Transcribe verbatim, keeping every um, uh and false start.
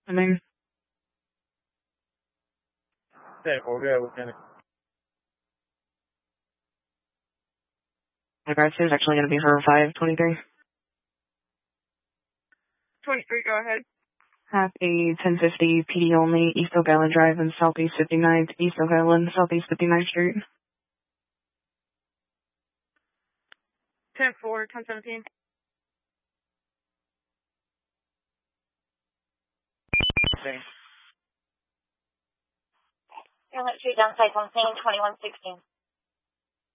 I mean, ten four, good, Lieutenant. my grad two is actually going to be her five twenty-three. twenty-three, go ahead. Half a ten fifty P D only, East Oak Island Drive and Southeast fifty-ninth, East Oak Island, Southeast fifty-ninth Street. ten four, ten seventeen. Airline Street downside on scene, twenty-one sixteen.